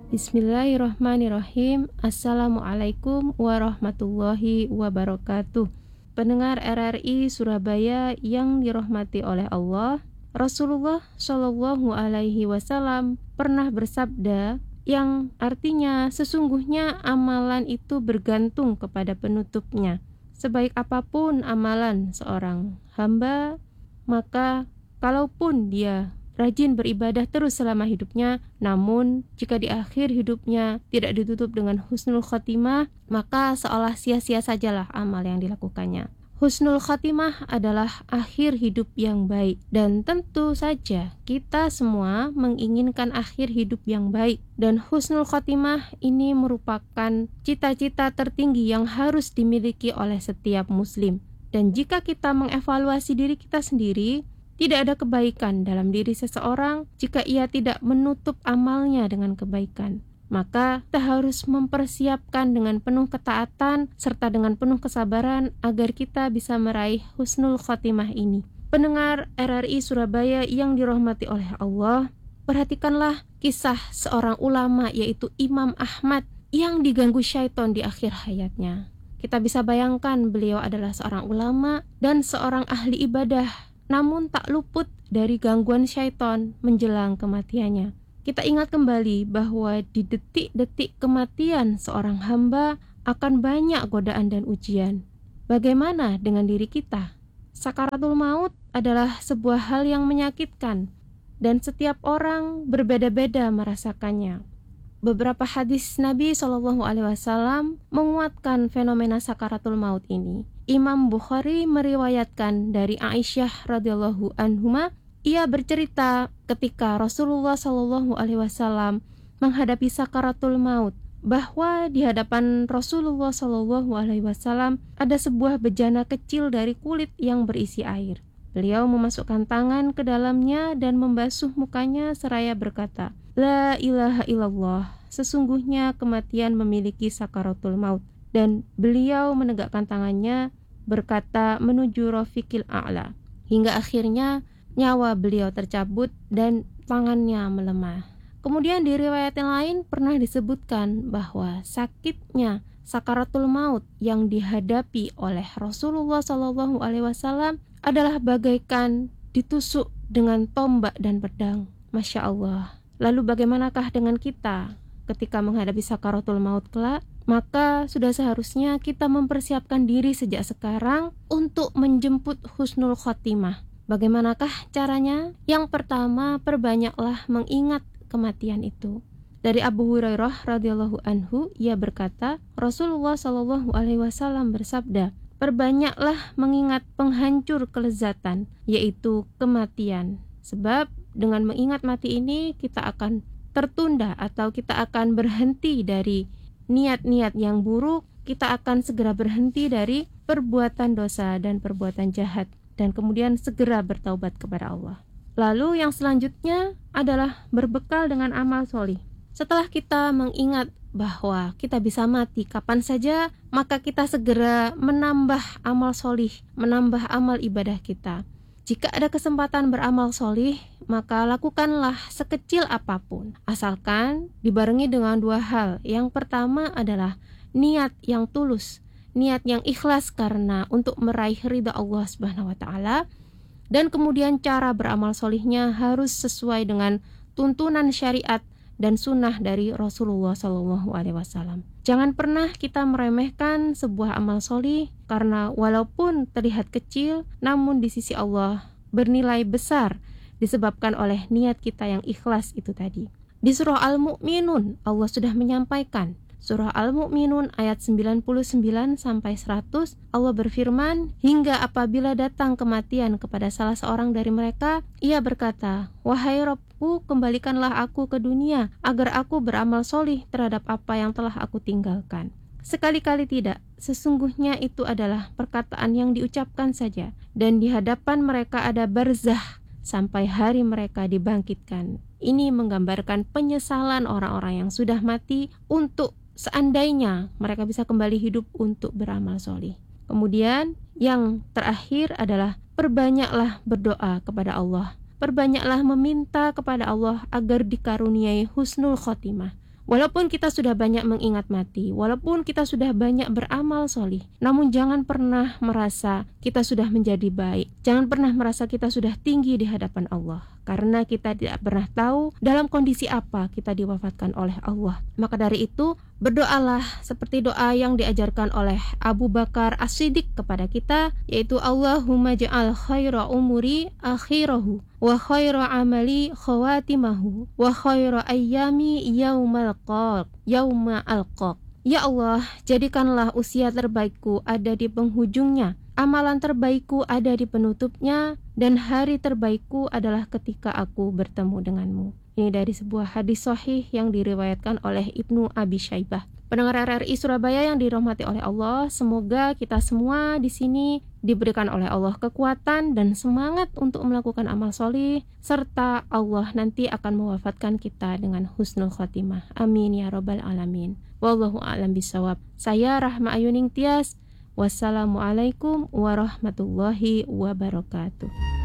Bismillahirrahmanirrahim. Assalamualaikum warahmatullahi wabarakatuh. Pendengar RRI Surabaya yang dirahmati oleh Allah, Rasulullah Shallallahu Alaihi Wasallam pernah bersabda yang artinya sesungguhnya amalan itu bergantung kepada penutupnya. Sebaik apapun amalan seorang hamba, maka kalaupun dia rajin beribadah terus selama hidupnya, namun jika di akhir hidupnya tidak ditutup dengan husnul khotimah, maka seolah sia-sia sajalah amal yang dilakukannya. Husnul khotimah adalah akhir hidup yang baik, dan tentu saja kita semua menginginkan akhir hidup yang baik, dan husnul khotimah ini merupakan cita-cita tertinggi yang harus dimiliki oleh setiap muslim. Dan jika kita mengevaluasi diri kita sendiri, tidak ada kebaikan dalam diri seseorang jika ia tidak menutup amalnya dengan kebaikan. Maka kita harus mempersiapkan dengan penuh ketaatan serta dengan penuh kesabaran agar kita bisa meraih husnul khotimah ini. Pendengar RRI Surabaya yang dirahmati oleh Allah, perhatikanlah kisah seorang ulama yaitu Imam Ahmad yang diganggu syaitan di akhir hayatnya. Kita bisa bayangkan beliau adalah seorang ulama dan seorang ahli ibadah, namun tak luput dari gangguan syaitan menjelang kematiannya. Kita ingat kembali bahwa di detik-detik kematian seorang hamba akan banyak godaan dan ujian. Bagaimana dengan diri kita? Sakaratul maut adalah sebuah hal yang menyakitkan dan setiap orang berbeda-beda merasakannya. Beberapa hadis Nabi SAW menguatkan fenomena sakaratul maut ini. Imam Bukhari meriwayatkan dari Aisyah radhiyallahu anhuma, ia bercerita ketika Rasulullah SAW menghadapi sakaratul maut, bahwa di hadapan Rasulullah SAW ada sebuah bejana kecil dari kulit yang berisi air. Beliau memasukkan tangan ke dalamnya dan membasuh mukanya seraya berkata, La ilaha illallah, sesungguhnya kematian memiliki sakaratul maut. Dan beliau menegakkan tangannya berkata menuju Rafiqil A'la, hingga akhirnya nyawa beliau tercabut dan tangannya melemah. Kemudian di riwayat yang lain pernah disebutkan bahwa sakitnya sakaratul maut yang dihadapi oleh Rasulullah SAW adalah bagaikan ditusuk dengan tombak dan pedang. Masya Allah. Lalu bagaimanakah dengan kita ketika menghadapi sakaratul maut kelak? Maka sudah seharusnya kita mempersiapkan diri sejak sekarang untuk menjemput husnul khotimah. Bagaimanakah caranya? Yang pertama, perbanyaklah mengingat kematian itu. Dari Abu Hurairah radhiyallahu anhu, ia berkata, Rasulullah SAW bersabda, perbanyaklah mengingat penghancur kelezatan, yaitu kematian. Sebab dengan mengingat mati ini kita akan tertunda atau kita akan berhenti dari niat-niat yang buruk, kita akan segera berhenti dari perbuatan dosa dan perbuatan jahat, dan kemudian segera bertaubat kepada Allah. Lalu yang selanjutnya adalah berbekal dengan amal solih. Setelah kita mengingat bahwa kita bisa mati kapan saja, maka kita segera menambah amal solih, menambah amal ibadah kita. Jika ada kesempatan beramal solih, maka lakukanlah sekecil apapun, asalkan dibarengi dengan dua hal. Yang pertama adalah niat yang tulus, niat yang ikhlas karena untuk meraih ridha Allah Subhanahu wa Ta'ala. Dan kemudian cara beramal solihnya harus sesuai dengan tuntunan syariat dan sunnah dari Rasulullah SAW. Jangan pernah kita meremehkan sebuah amal solih, karena walaupun terlihat kecil, namun di sisi Allah bernilai besar disebabkan oleh niat kita yang ikhlas itu tadi. Di surah Al-Mu'minun Allah sudah menyampaikan, surah Al-Mu'minun ayat 99-100, Allah berfirman, hingga apabila datang kematian kepada salah seorang dari mereka, ia berkata, wahai Rabbku, kembalikanlah aku ke dunia agar aku beramal solih terhadap apa yang telah aku tinggalkan. Sekali-kali tidak, sesungguhnya itu adalah perkataan yang diucapkan saja, dan di hadapan mereka ada barzah sampai hari mereka dibangkitkan. Ini menggambarkan penyesalan orang-orang yang sudah mati untuk seandainya mereka bisa kembali hidup untuk beramal solih. Kemudian yang terakhir adalah perbanyaklah berdoa kepada Allah. Perbanyaklah meminta kepada Allah agar dikaruniai husnul khotimah. Walaupun kita sudah banyak mengingat mati, walaupun kita sudah banyak beramal solih, namun jangan pernah merasa kita sudah menjadi baik. Jangan pernah merasa kita sudah tinggi di hadapan Allah, karena kita tidak pernah tahu dalam kondisi apa kita diwafatkan oleh Allah. Maka dari itu, berdoalah seperti doa yang diajarkan oleh Abu Bakar As-Siddiq kepada kita, yaitu Allahumma ja'al khaira umuri akhirahu wa khaira amali khawatimahu wa khaira ayyami yauma alqaq. Ya Allah, jadikanlah usia terbaikku ada di penghujungnya, amalan terbaikku ada di penutupnya, dan hari terbaikku adalah ketika aku bertemu denganmu. Ini dari sebuah hadis sahih yang diriwayatkan oleh Ibnu Abi Syaibah. Pendengar RRI Surabaya yang dirahmati oleh Allah, semoga kita semua di sini diberikan oleh Allah kekuatan dan semangat untuk melakukan amal solih, serta Allah nanti akan mewafatkan kita dengan husnul khotimah. Amin ya rabbal alamin. Wallahu a'lam bishawab. Saya Rahma Ayuning Tias. Wassalamualaikum warahmatullahi wabarakatuh.